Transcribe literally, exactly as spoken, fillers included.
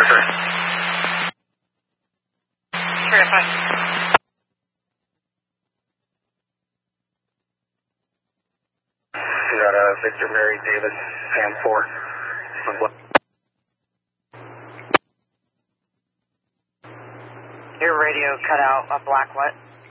Sure. Terrific. You got uh, Victor Mary Davis, Pan four. Your radio cut out a black what?